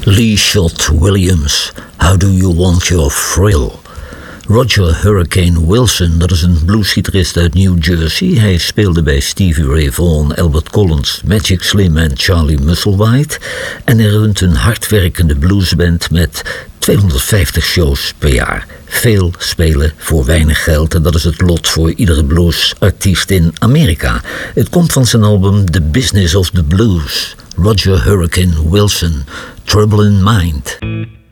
Lee Shot Williams, How Do You Want Your Thrill? Roger Hurricane Wilson, dat is een bluesgitarist uit New Jersey. Hij speelde bij Stevie Ray Vaughan, Albert Collins, Magic Slim en Charlie Musselwhite. En hij runt een hardwerkende bluesband met 250 shows per jaar. Veel spelen voor weinig geld en dat is het lot voor iedere bluesartiest in Amerika. Het komt van zijn album The Business of the Blues. Roger Hurricane Wilson, Trouble in Mind.